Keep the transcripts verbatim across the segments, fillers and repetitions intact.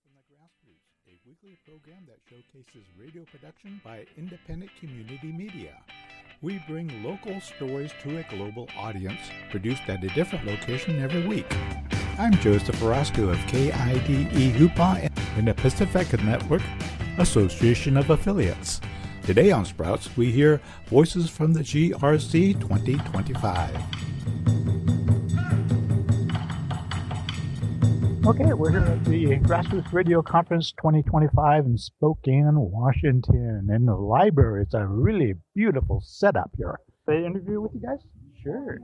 from the Grassroots, a weekly program that showcases radio production by independent community media. We bring local stories to a global audience, produced at a different location every week. I'm Joseph Orozco of K I D E Hoopa and the Pacifica Network Association of Affiliates. Today on Sprouts, we hear voices from the G R C twenty twenty-five. Okay, we're here at the Grassroots Radio Conference twenty twenty-five in Spokane, Washington. In the library, it's a really beautiful setup here. Can I interview with you guys? Sure.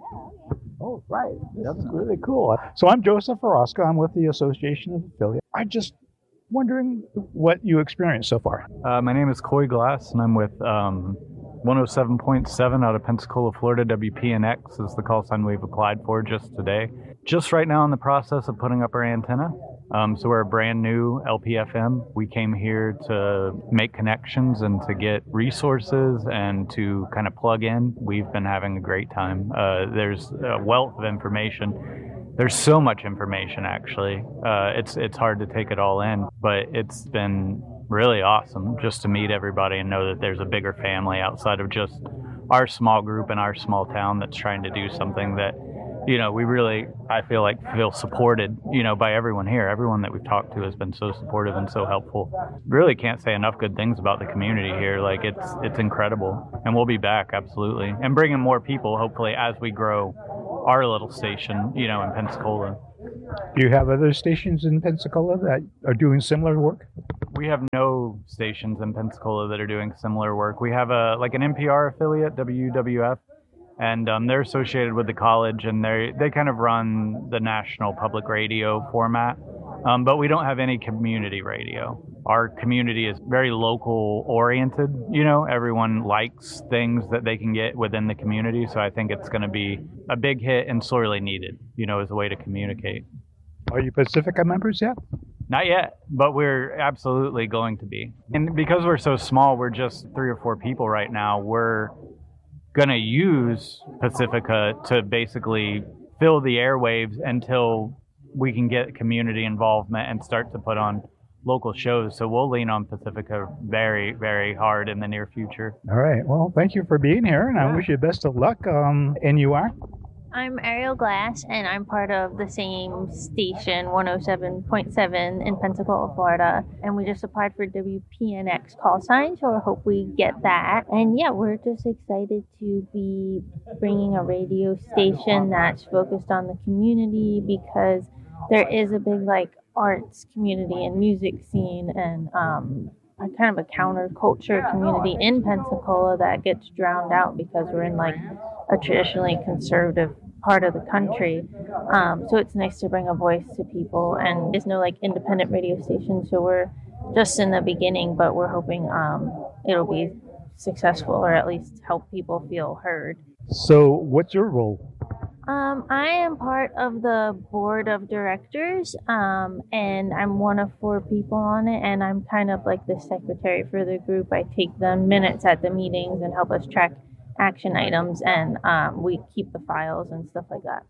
Oh, right. That's really cool. So I'm Joseph Orozco. I'm with the Association of Affiliates. I'm just wondering what you experienced so far. Uh, my name is Coy Glass, and I'm with um, one oh seven point seven out of Pensacola, Florida. W P N X is the call sign we've applied for just today. Just right now in the process of putting up our antenna. Um, so we're a brand new L P F M. We came here to make connections and to get resources and to kind of plug in. We've been having a great time. Uh, there's a wealth of information. There's so much information, actually. Uh, it's it's hard to take it all in, but it's been really awesome just to meet everybody and know that there's a bigger family outside of just our small group in our small town that's trying to do something that, you know, we really, I feel like, feel supported, you know, by everyone here. Everyone that we've talked to has been so supportive and so helpful. Really can't say enough good things about the community here. Like, it's it's incredible. And we'll be back, absolutely. And bringing more people, hopefully, as we grow our little station, you know, in Pensacola. Do you have other stations in Pensacola that are doing similar work? We have no stations in Pensacola that are doing similar work. We have a like an N P R affiliate, W W F. And um, they're associated with the college, and they they kind of run the national public radio format. Um, but we don't have any community radio. Our community is very local oriented. You know, everyone likes things that they can get within the community. So I think it's going to be a big hit and sorely needed, you know, as a way to communicate. Are you Pacifica members yet? Not yet, but we're absolutely going to be. And because we're so small, we're just three or four people right now. We're going to use Pacifica to basically fill the airwaves until we can get community involvement and start to put on local shows. So we'll lean on Pacifica very, very hard in the near future. All right. Well, thank you for being here, and yeah. I wish you best of luck. Um, and you are? I'm Ariel Glass, and I'm part of the same station, one oh seven point seven in Pensacola, Florida. And we just applied for W P N X call sign, so I hope we get that. And yeah, we're just excited to be bringing a radio station that's focused on the community, because there is a big like arts community and music scene and um, a kind of a counterculture community in Pensacola that gets drowned out because we're in like a traditionally conservative part of the country. Um, so it's nice to bring a voice to people, and there's no like independent radio station. So we're just in the beginning, but we're hoping um, it'll be successful, or at least help people feel heard. So what's your role? Um, I am part of the board of directors, um, and I'm one of four people on it, and I'm kind of like the secretary for the group. I take the minutes at the meetings and help us track action items, and um, we keep the files and stuff like that.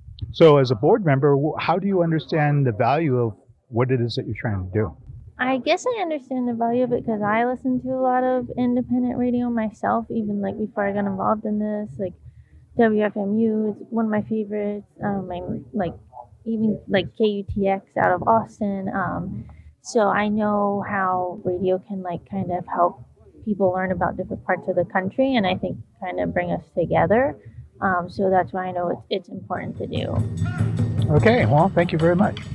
So as a board member, how do you understand the value of what it is that you're trying to do? I guess I understand the value of it because I listen to a lot of independent radio myself, even like before I got involved in this. Like W F M U is one of my favorites. Um, I'm like even like K U T X out of Austin. Um, so I know how radio can like kind of help people learn about different parts of the country, and I think kind of bring us together. Um, so that's why I know it's, it's important to do. Okay, well, thank you very much.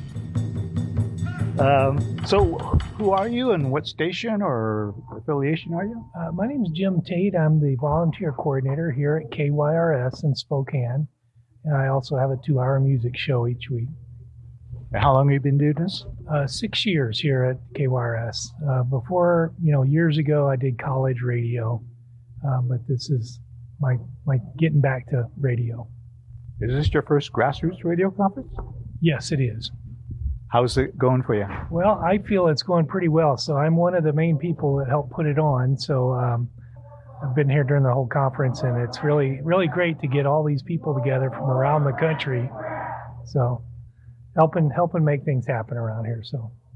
Um, so who are you, and what station or affiliation are you? Uh, my name is Jim Tate. I'm the volunteer coordinator here at K Y R S in Spokane, and I also have a two-hour music show each week. How long have you been doing this? Uh, six years here at K Y R S. Uh, before, you know, years ago, I did college radio, uh, but this is my my getting back to radio. Is this your first Grassroots Radio Conference? Yes, it is. How's it going for you? Well, I feel it's going pretty well. So I'm one of the main people that helped put it on. So um, I've been here during the whole conference, and it's really, really great to get all these people together from around the country. So helping helping make things happen around here. So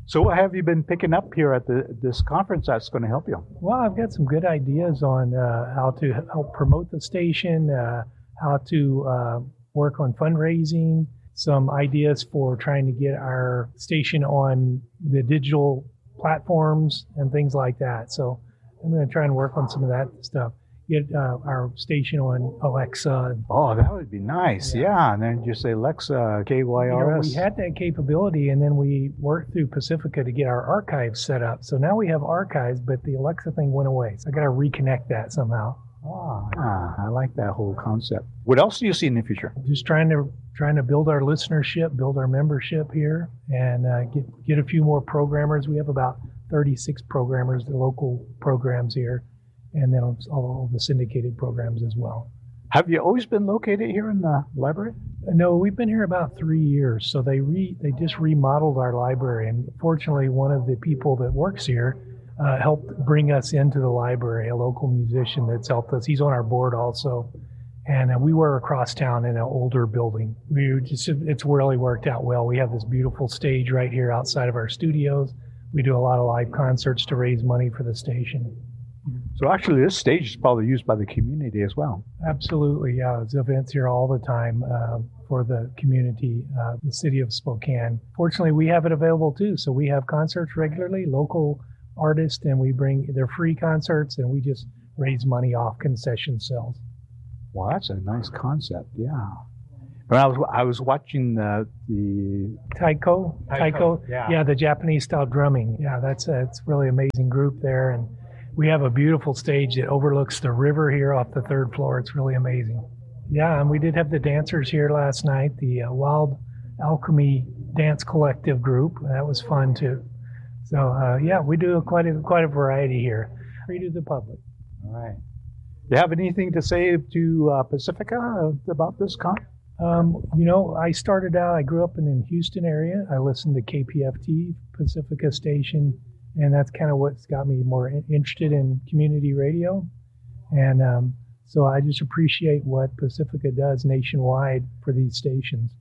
So what have you been picking up here at the, this conference that's going to help you? Well, I've got some good ideas on uh, how to help promote the station, uh, how to uh, work on fundraising, some ideas for trying to get our station on the digital platforms and things like that. So I'm going to try and work on some of that stuff. Get uh, our station on Alexa. Oh, that would be nice. Yeah, yeah. And then just say Alexa K Y R S. You know, we had that capability, and then we worked through Pacifica to get our archives set up. So now we have archives, but the Alexa thing went away. So I got to reconnect that somehow. Oh, ah, I like that whole concept. What else do you see in the future? Just trying to trying to build our listenership, build our membership here, and uh, get get a few more programmers. We have about thirty-six programmers, the local programs here, and then all the syndicated programs as well. Have you always been located here in the library? No, we've been here about three years. So they re they just remodeled our library, and fortunately, one of the people that works here uh, helped bring us into the library. A local musician that's helped us. He's on our board also, and uh, we were across town in an older building. We just it's really worked out well. We have this beautiful stage right here outside of our studios. We do a lot of live concerts to raise money for the station. So actually, this stage is probably used by the community as well. Absolutely, yeah. There's events here all the time uh, for the community, uh, the city of Spokane. Fortunately, we have it available too. So we have concerts regularly, local artists, and we bring their free concerts, and we just raise money off concession sales. Well, that's a nice concept, yeah. When I was I was watching the the Taiko, Taiko, Taiko, yeah. yeah, the Japanese style drumming. Yeah, that's a, it's a really amazing group there, and we have a beautiful stage that overlooks the river here off the third floor. It's really amazing. Yeah, and we did have the dancers here last night, the uh, Wild Alchemy Dance Collective group. That was fun too. So uh, yeah, we do quite a quite a variety here. Free to the public. All right. Do you have anything to say to uh, Pacifica about this con? Um, you know, I started out. I grew up in the Houston area. I listened to K P F T, Pacifica Station. And that's kind of what's got me more interested in community radio. And um, so I just appreciate what Pacifica does nationwide for these stations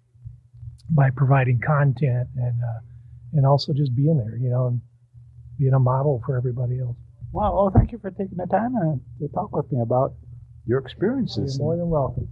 by providing content and uh, and also just being there, you know, and being a model for everybody else. Well, oh, thank you for taking the time uh, to talk with me about your experiences. You're more than welcome.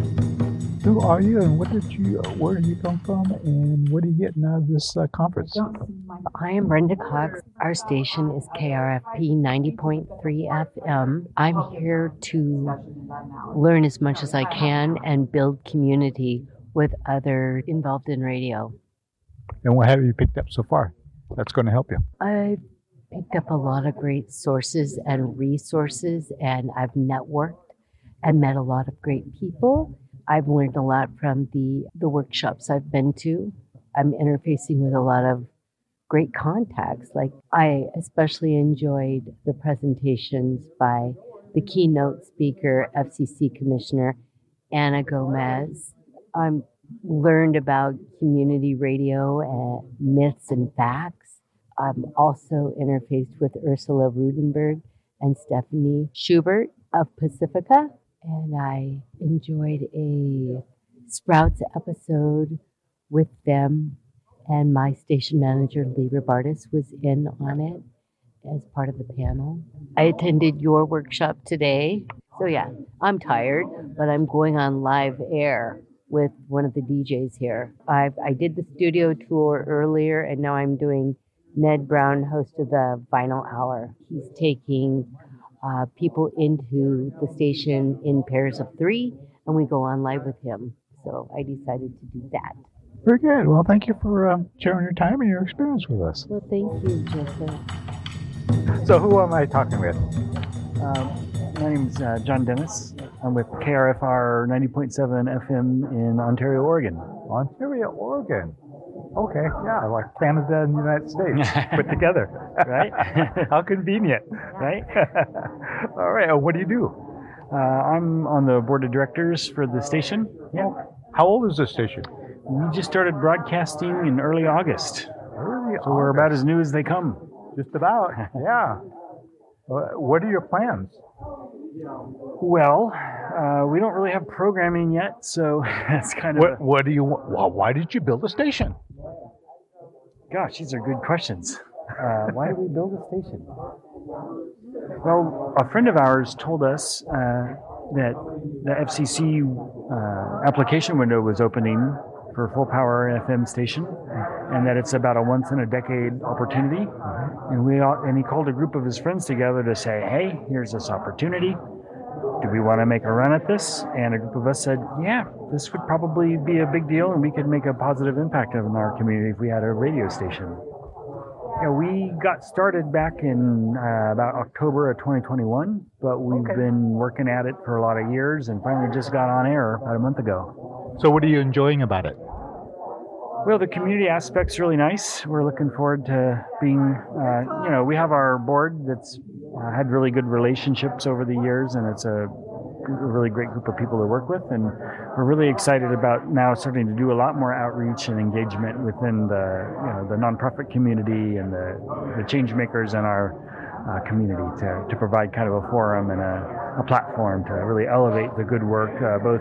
Who are you, and what did you, where did you come from, and what are you getting out of this uh, conference? I am Brenda Cox. Our station is K R F P ninety point three F M. I'm here to learn as much as I can and build community with other involved in radio. And what have you picked up so far that's going to help you? I've picked up a lot of great sources and resources, and I've networked and met a lot of great people. I've learned a lot from the, the workshops I've been to. I'm interfacing with a lot of great contacts. Like I especially enjoyed the presentations by the keynote speaker, F C C Commissioner Anna Gomez. I learned about community radio and myths and facts. I'm also interfaced with Ursula Rudenberg and Stephanie Schubert of Pacifica. And I enjoyed a Sprouts episode with them, and my station manager, Lee Robartis, was in on it as part of the panel. I attended your workshop today. So yeah, I'm tired, but I'm going on live air with one of the D Js here. I've, I did the studio tour earlier, and now I'm doing Ned Brown, host of the Vinyl Hour. He's taking Uh, people into the station in pairs of three, and we go on live with him. So I decided to do that. Very good. Well, thank you for um, sharing your time and your experience with us. Well, thank you, Joseph. So who am I talking with? Um, my name is uh, John Dennis. I'm with K R F R ninety point seven F M in Ontario, Oregon. Ontario, Oregon. Okay, yeah, like Canada and the United States put together. Right? How convenient. Right? All right, what do you do? Uh, I'm on the board of directors for the station. Yeah. How old is this station? We just started broadcasting in early August. Early So we're about as new as they come. Just about, yeah. Uh, what are your plans? Well, uh, we don't really have programming yet, so that's kind of... What, a, what do you want? Well, why did you build a station? Gosh, these are good questions. Uh, why did we build a station? Well, a friend of ours told us uh, that the F C C uh, application window was opening for a full power F M station, and that it's about a once in a decade opportunity. Mm-hmm. And we all, and he called a group of his friends together to say, "Hey, here's this opportunity. Do we want to make a run at this?" And a group of us said, "Yeah, this would probably be a big deal, and we could make a positive impact on our community if we had a radio station." Yeah, we got started back in uh, about October of twenty twenty-one, but we've okay. been working at it for a lot of years and finally just got on air about a month ago. So what are you enjoying about it? Well, the community aspect's really nice. We're looking forward to being, uh, you know, we have our board that's uh, had really good relationships over the years, and it's a a really great group of people to work with, and we're really excited about now starting to do a lot more outreach and engagement within the you know the nonprofit community and the, the change makers in our uh, community to, to provide kind of a forum and a, a platform to really elevate the good work, uh, both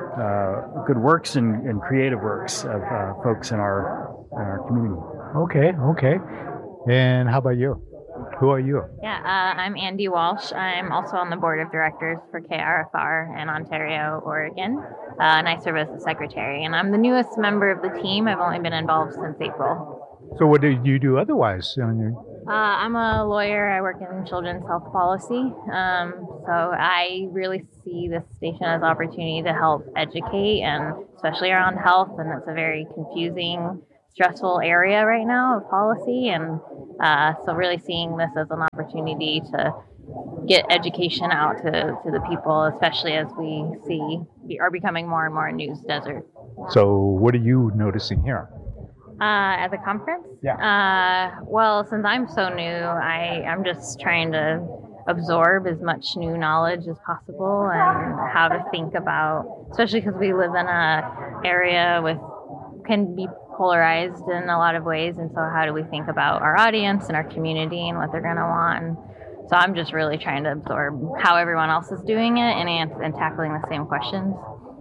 uh, good works and, and creative works of uh, folks in our in our community. Okay, okay. And how about you? Who are you? Yeah, uh, I'm Andy Walsh. I'm also on the board of directors for K R F R in Ontario, Oregon, uh, and I serve as the secretary. And I'm the newest member of the team. I've only been involved since April. So what did you do otherwise? On your... uh, I'm a lawyer. I work in children's health policy. Um, so I really see this station as an opportunity to help educate, and especially around health. And it's a very confusing, stressful area right now of policy, and uh, so really seeing this as an opportunity to get education out to, to the people, especially as we see we are becoming more and more a news desert. So what are you noticing here? Uh, at the conference? Yeah. Uh, well, since I'm so new, I, I'm just trying to absorb as much new knowledge as possible and how to think about, especially because we live in a area with can be polarized in a lot of ways, and so how do we think about our audience and our community and what they're going to want? And so I'm just really trying to absorb how everyone else is doing it and and tackling the same questions.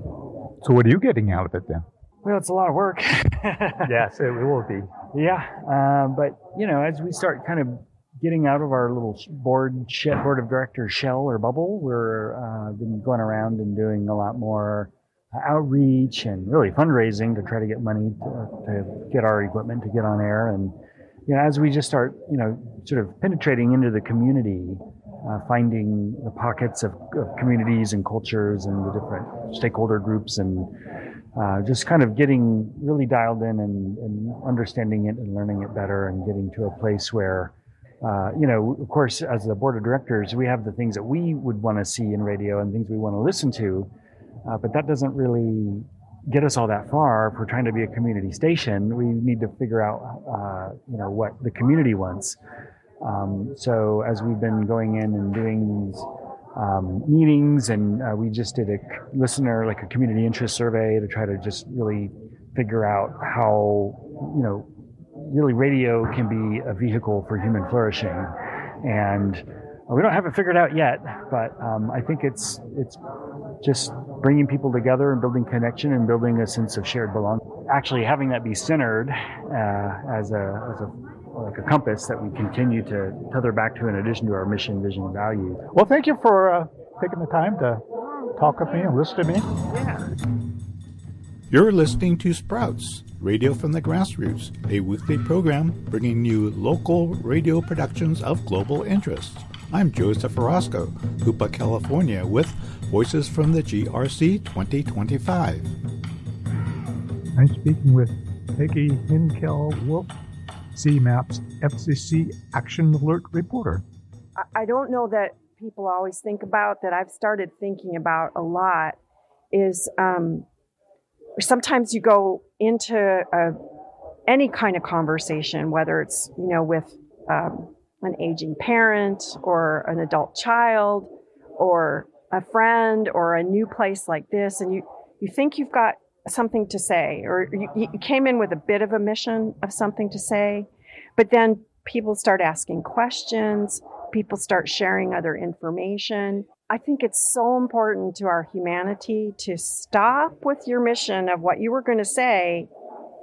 So what are you getting out of it then? Well, it's a lot of work. Yes, it will be. Yeah, uh, but you know, as we start kind of getting out of our little board sh- board of directors shell or bubble, we're uh, been going around and doing a lot more outreach and really fundraising to try to get money to, to get our equipment to get on air. And you know, as we just start, you know, sort of penetrating into the community, uh, finding the pockets of, of communities and cultures and the different stakeholder groups, and uh, just kind of getting really dialed in and, and understanding it and learning it better, and getting to a place where, uh, you know, of course, as the board of directors, we have the things that we would want to see in radio and things we want to listen to. Uh, but that doesn't really get us all that far. If we're trying to be a community station, we need to figure out, uh, you know, what the community wants. Um, so as we've been going in and doing these um, meetings, and uh, we just did a listener, like a community interest survey to try to just really figure out how, you know, really radio can be a vehicle for human flourishing. And we don't have it figured out yet, but um, I think it's it's just bringing people together and building connection and building a sense of shared belonging. Actually, having that be centered uh, as a as a like a compass that we continue to tether back to, in addition to our mission, vision, and values. Well, thank you for uh, taking the time to talk with me and listen to me. Yeah. You're listening to Sprouts, Radio from the Grassroots, a weekly program bringing you local radio productions of global interest. I'm Joseph Orozco, Hoopa, California, with Voices from the G R C twenty twenty-five. I'm speaking with Peggy Hinkel-Wolf, C MAP's F C C Action Alert reporter. I don't know that people always think about, that I've started thinking about a lot, is um, sometimes you go into a, any kind of conversation, whether it's, you know, with um, an aging parent or an adult child or a friend or a new place like this, and you, you think you've got something to say, or you, you came in with a bit of a mission of something to say, but then people start asking questions, people start sharing other information. I think it's so important to our humanity to stop with your mission of what you were going to say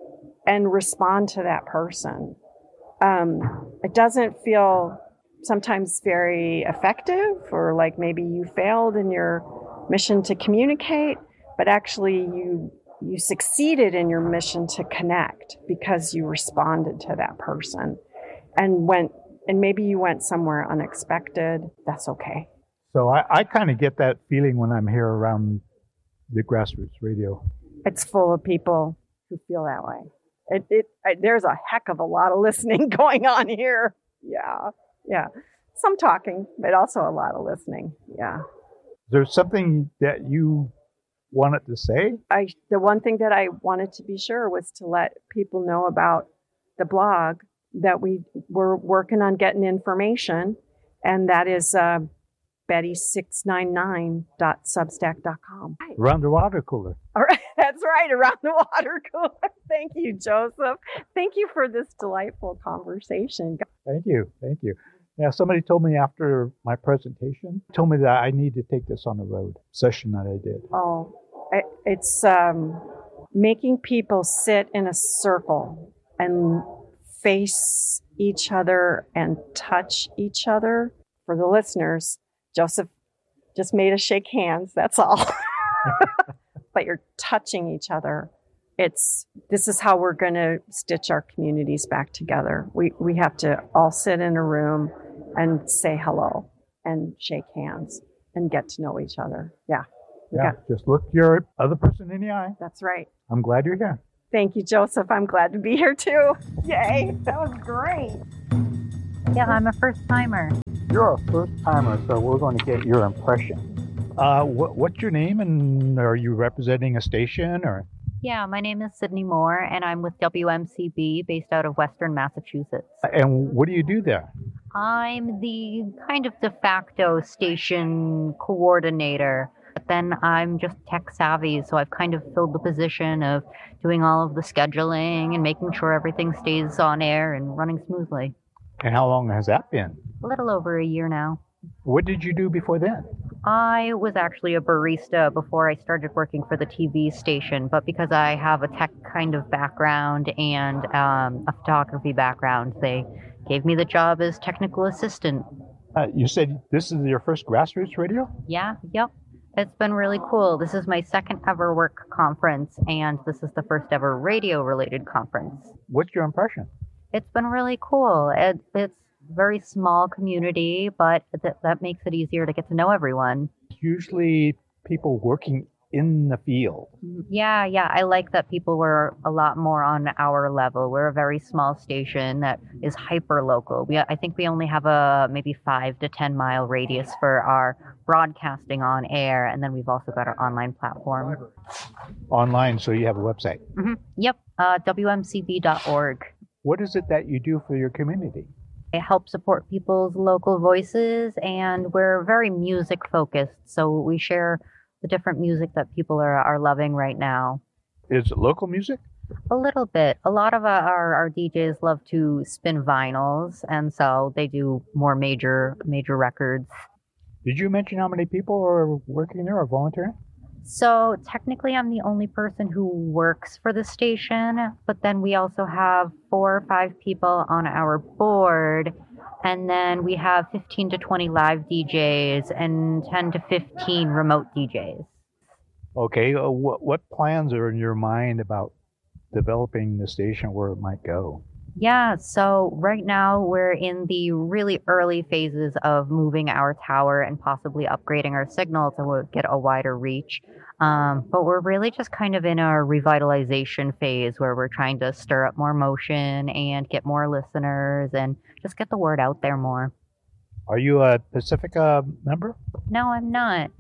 and respond to that person. Um, it doesn't feel sometimes very effective, or like maybe you failed in your mission to communicate, but actually you you succeeded in your mission to connect because you responded to that person and went, and maybe you went somewhere unexpected. That's okay. So I, I kind of get that feeling when I'm here around the Grassroots Radio. It's full of people who feel that way. It, it, I, there's a heck of a lot of listening going on here. Yeah, yeah. Some talking, but also a lot of listening. Yeah. Is there something that you wanted to say? I the one thing that I wanted to be sure was to let people know about the blog, that we were working on getting information, and that is uh, Betty six nine nine dot substack dot com. Around the water cooler. All right, that's right, around the water cooler. Thank you, Joseph. Thank you for this delightful conversation. Thank you, thank you. Yeah, somebody told me after my presentation, told me that I need to take this on the road, session that I did. Oh, it's um, making people sit in a circle and face each other and touch each other. For the listeners, Joseph just made us shake hands, that's all. But you're touching each other. It's this is how we're going to stitch our communities back together. We we have to all sit in a room and say hello and shake hands and get to know each other. Yeah. Yeah. Got, just look your other person in the eye. That's right. I'm glad you're here. Thank you, Joseph. I'm glad to be here too. Yay. That was great. Yeah, I'm a first timer. You're a first timer, so we're going to get your impression. Uh, what, what's your name, and are you representing a station or? Yeah, my name is Sydney Moore, and I'm with W M C B based out of Western Massachusetts. And what do you do there? I'm the kind of de facto station coordinator, but then I'm just tech savvy, so I've kind of filled the position of doing all of the scheduling and making sure everything stays on air and running smoothly. And how long has that been? A little over a year now. What did you do before then? I was actually a barista before I started working for the T V station, but because I have a tech kind of background and um, a photography background, they gave me the job as technical assistant. Uh, you said this is your first Grassroots Radio? Yeah, yep. It's been really cool. This is my second ever work conference, and this is the first ever radio-related conference. What's your impression? It's been really cool. It, it's very small community, but th- that makes it easier to get to know everyone. Usually people working in the field. Yeah, yeah. I like that people were a lot more on our level. We're a very small station that is hyper local. We, I think we only have a maybe five to ten mile radius for our broadcasting on air, and then we've also got our online platform. Online, so you have a website. Mm-hmm. Yep, uh, W M C B dot org. What is it that you do for your community? I help support people's local voices, and we're very music focused, so we share the different music that people are, are loving right now. Is it local music? A little bit. A lot of our, our D Js love to spin vinyls, and so they do more major major records. Did you mention how many people are working there or volunteering? So technically I'm the only person who works for the station, but then we also have four or five people on our board, and then we have fifteen to twenty live D Js and ten to fifteen remote D Js. Okay, uh, what, what plans are in your mind about developing the station, where it might go? Yeah, so right now we're in the really early phases of moving our tower and possibly upgrading our signal to get a wider reach. Um, but we're really just kind of in a revitalization phase where we're trying to stir up more motion and get more listeners and just get the word out there more. Are you a Pacifica member? No, I'm not.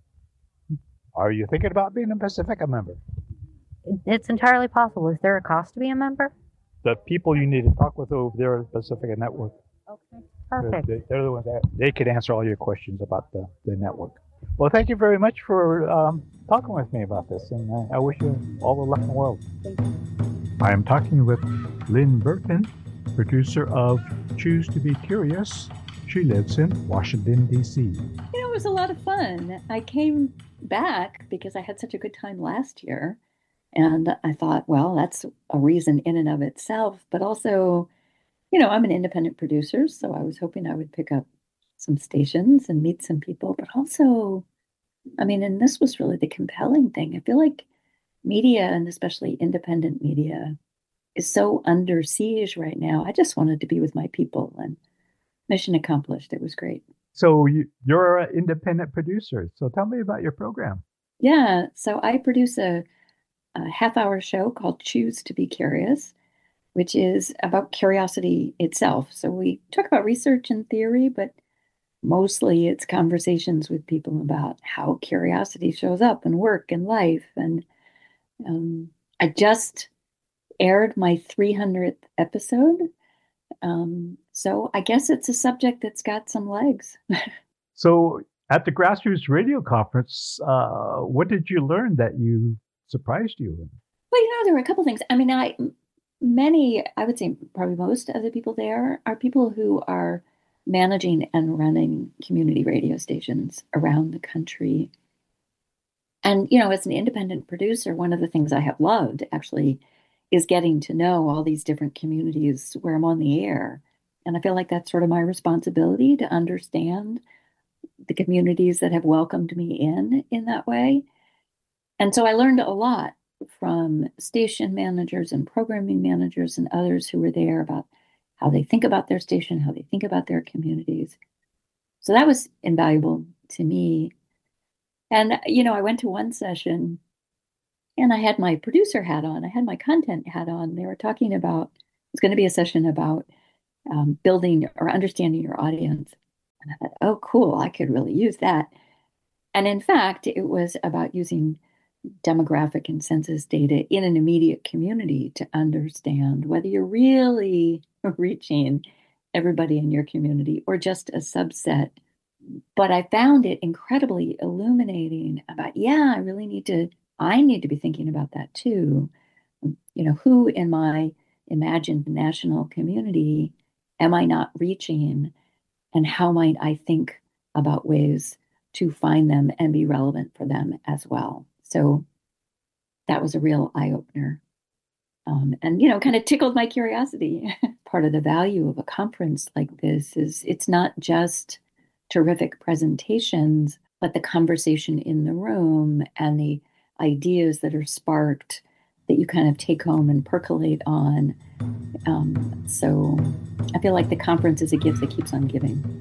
Are you thinking about being a Pacifica member? It's entirely possible. Is there a cost to be a member? The people you need to talk with over there at Pacifica Network. Okay, perfect. They're, they're the ones that they could answer all your questions about the, the network. Well, thank you very much for um, talking with me about this, and I, I wish you all the luck in the world. Thank you. I am talking with Lynn Burton, producer of Choose to Be Curious. She lives in Washington, D C. You know, it was a lot of fun. I came back because I had such a good time last year. And I thought, well, that's a reason in and of itself. But also, you know, I'm an independent producer, so I was hoping I would pick up some stations and meet some people. But also, I mean, and this was really the compelling thing. I feel like media, and especially independent media, is so under siege right now. I just wanted to be with my people, and mission accomplished. It was great. So you, you're an independent producer. So tell me about your program. Yeah. So I produce a, a half-hour show called Choose to Be Curious, which is about curiosity itself. So we talk about research and theory, but mostly it's conversations with people about how curiosity shows up in work and life. And um, I just aired my three hundredth episode. Um, so I guess it's a subject that's got some legs. So at the Grassroots Radio Conference, uh, what did you learn that you surprised you? Well, you know, there were a couple things. I mean, I many, I would say probably most of the people there are people who are managing and running community radio stations around the country. And, you know, as an independent producer, one of the things I have loved actually is getting to know all these different communities where I'm on the air. And I feel like that's sort of my responsibility to understand the communities that have welcomed me in in that way. And so I learned a lot from station managers and programming managers and others who were there about how they think about their station, how they think about their communities. So that was invaluable to me. And, you know, I went to one session and I had my producer hat on. I had my content hat on. They were talking about, it's going to be a session about um, building or understanding your audience. And I thought, oh, cool, I could really use that. And in fact, it was about using demographic and census data in an immediate community to understand whether you're really reaching everybody in your community or just a subset. But I found it incredibly illuminating about, yeah, I really need to, I need to be thinking about that too. You know, who in my imagined national community am I not reaching? And how might I think about ways to find them and be relevant for them as well? So that was a real eye-opener. Um, and, you know, kind of tickled my curiosity. Part of the value of a conference like this is it's not just terrific presentations, but the conversation in the room and the ideas that are sparked that you kind of take home and percolate on. Um, so I feel like the conference is a gift that keeps on giving.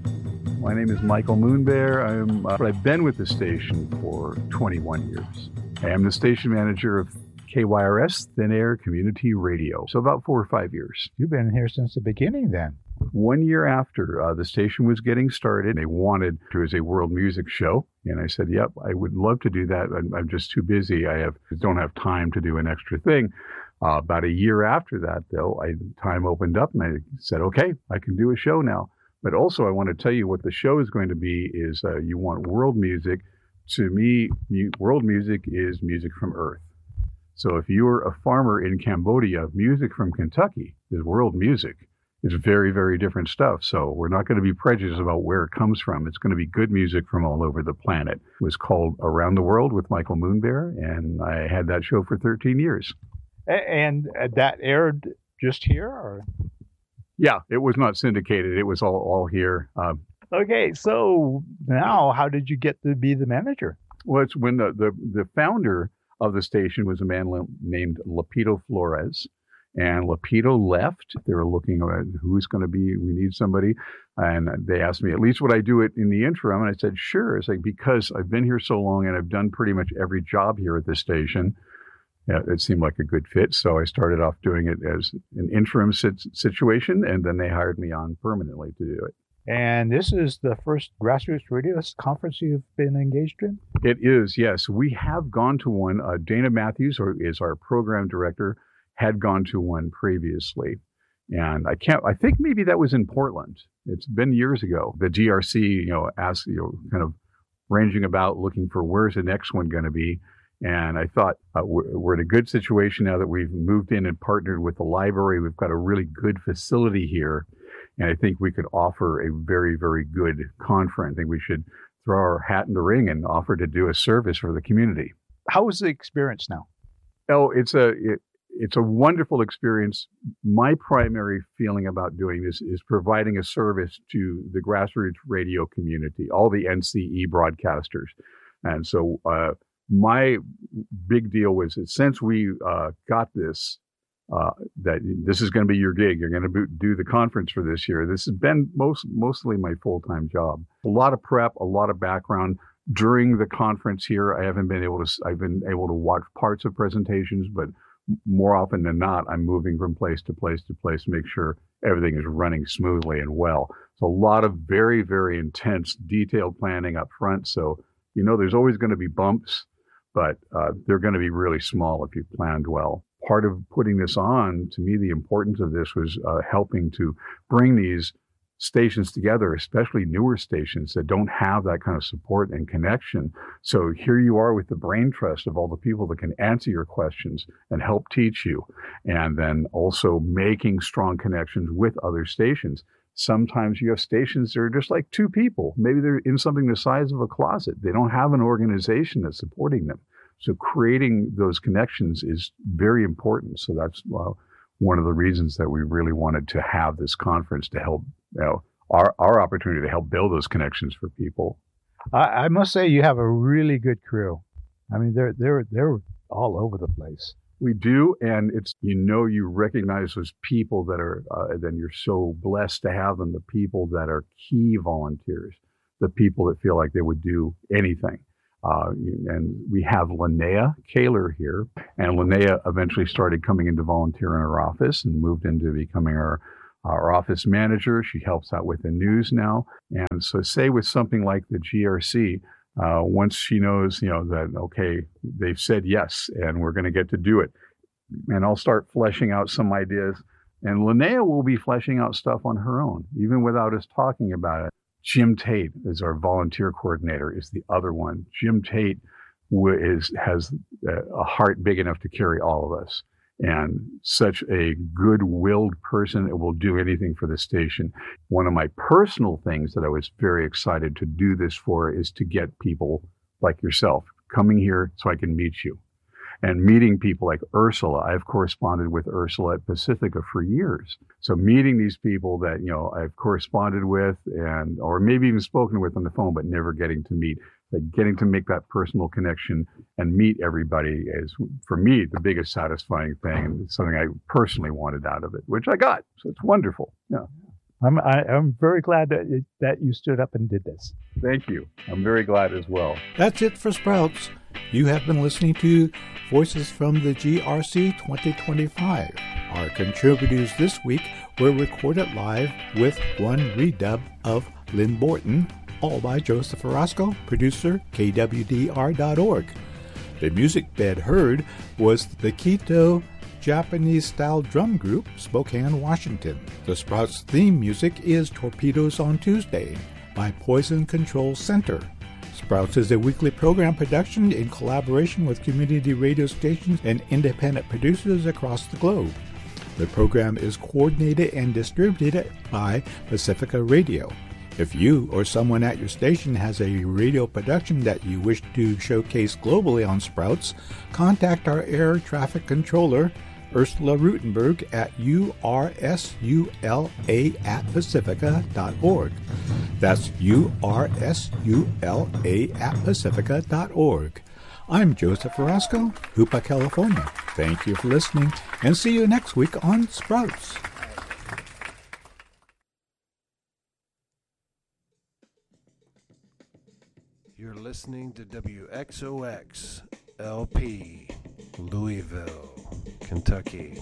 My name is Michael Moonbear. I'm, uh, I've been with the station for twenty-one years. I am the station manager of K Y R S, Thin Air Community Radio. So about four or five years. You've been here since the beginning then. One year after uh, the station was getting started, they wanted to as a world music show. And I said, yep, I would love to do that. I'm, I'm just too busy. I have don't have time to do an extra thing. Uh, about a year after that, though, I time opened up and I said, okay, I can do a show now. But also I want to tell you what the show is going to be is uh, you want world music. To me, mu- world music is music from Earth. So if you're a farmer in Cambodia, music from Kentucky is world music. It's very, very different stuff. So we're not going to be prejudiced about where it comes from. It's going to be good music from all over the planet. It was called Around the World with Michael Moonbear, and I had that show for thirteen years. And that aired just here? Or? Yeah, it was not syndicated. It was all, all here. Um, okay, so now how did you get to be the manager? Well, it's when the, the, the founder of the station was a man named Lapito Flores. And Lapito left. They were looking at who's going to be, we need somebody. And they asked me, at least would I do it in the interim? And I said, sure. It's like, because I've been here so long and I've done pretty much every job here at the station, yeah, it seemed like a good fit. So I started off doing it as an interim sit- situation, and then they hired me on permanently to do it. And this is the first Grassroots Radio conference you've been engaged in? It is, yes. We have gone to one. Uh, Dana Matthews or, is our program director, had gone to one previously. And I can't, I think maybe that was in Portland. It's been years ago. The G R C, you know, asked, you know, kind of ranging about looking for where's the next one going to be. And I thought uh, we're, we're in a good situation now that we've moved in and partnered with the library. We've got a really good facility here. And I think we could offer a very, very good conference. I think we should throw our hat in the ring and offer to do a service for the community. How was the experience now? Oh, it's a it, it's a wonderful experience. My primary feeling about doing this is providing a service to the grassroots radio community, all the N C E broadcasters. And so uh, my big deal was that since we uh, got this, uh, that this is going to be your gig, you're going to do the conference for this year. This has been most mostly my full-time job. A lot of prep, a lot of background. During the conference here, I haven't been able to, I've been able to watch parts of presentations, but more often than not, I'm moving from place to place to place to make sure everything is running smoothly and well. So a lot of very, very intense, detailed planning up front. So, you know, there's always going to be bumps, but uh, they're going to be really small if you planned well. Part of putting this on, to me, the importance of this was uh, helping to bring these stations together, especially newer stations that don't have that kind of support and connection. So here you are with the brain trust of all the people that can answer your questions and help teach you. And then also making strong connections with other stations. Sometimes you have stations that are just like two people. Maybe they're in something the size of a closet. They don't have an organization that's supporting them. So creating those connections is very important. So that's uh, one of the reasons that we really wanted to have this conference to help, you know, our, our opportunity to help build those connections for people. I, I must say you have a really good crew. I mean, they're, they're, they're all over the place. We do, and it's, you know, you recognize those people that are, uh, then you're so blessed to have them, the people that are key volunteers, the people that feel like they would do anything. Uh, and we have Linnea Kaler here, and Linnea eventually started coming in to volunteer in our office and moved into becoming our, our office manager. She helps out with the news now. And so say with something like the G R C, Uh, once she knows, you know, that, okay, they've said yes, and we're going to get to do it. And I'll start fleshing out some ideas. And Linnea will be fleshing out stuff on her own, even without us talking about it. Jim Tate is our volunteer coordinator, is the other one. Jim Tate is, has a heart big enough to carry all of us. And such a good-willed person that will do anything for the station. One of my personal things that I was very excited to do this for is to get people like yourself coming here so I can meet you. And meeting people like Ursula. I've corresponded with Ursula at Pacifica for years. So meeting these people that, you know, I've corresponded with and, or maybe even spoken with on the phone, but never getting to meet. Like getting to make that personal connection and meet everybody is, for me, the biggest satisfying thing, and it's something I personally wanted out of it, which I got. So it's wonderful. Yeah, I'm I, I'm very glad that it, that you stood up and did this. Thank you. I'm very glad as well. That's it for Sprouts. You have been listening to Voices from the G R C twenty twenty-five. Our contributors this week were recorded live with one redub of Lynn Borton, all by Joseph Orozco, producer, K W D R dot org. The music bed heard was the Quito Japanese-style drum group, Spokane, Washington. The Sprouts theme music is Torpedoes on Tuesday by Poison Control Center. Sprouts is a weekly program production in collaboration with community radio stations and independent producers across the globe. The program is coordinated and distributed by Pacifica Radio. If you or someone at your station has a radio production that you wish to showcase globally on Sprouts, contact our air traffic controller, Ursula Rutenberg, at U R S U L A at pacifica dot org. That's U R S U L A at pacifica dot org. I'm Joseph Orozco, Hoopa, California. Thank you for listening, and see you next week on Sprouts. You're listening to W X O X L P, Louisville, Kentucky.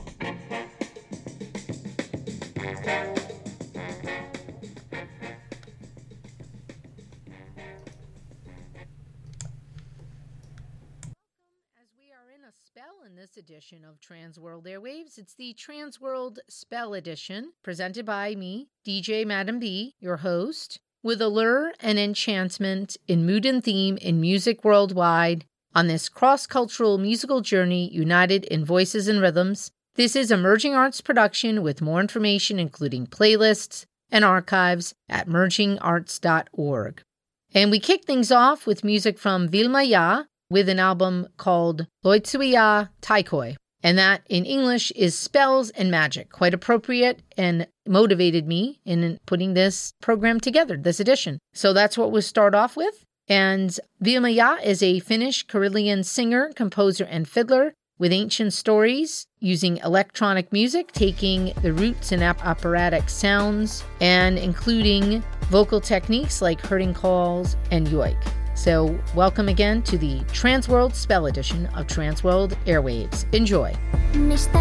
In this edition of Transworld Airwaves, it's the Transworld Spell Edition, presented by me, D J Madam B, your host, with allure and enchantment in mood and theme in music worldwide. On this cross-cultural musical journey united in voices and rhythms, this is Emerging Arts production with more information including playlists and archives at merging arts dot org. And we kick things off with music from Vilma Ya, with an album called Loitsuya Taikoi. And that in English is Spells and Magic. Quite appropriate and motivated me in putting this program together, this edition. So that's what we'll start off with. And Vilma is a Finnish Karillion singer, composer, and fiddler with ancient stories using electronic music, taking the roots in operatic sounds and including vocal techniques like herding calls and yoik. So welcome again to the Transworld Spell Edition of Transworld Airwaves. Enjoy. Mistä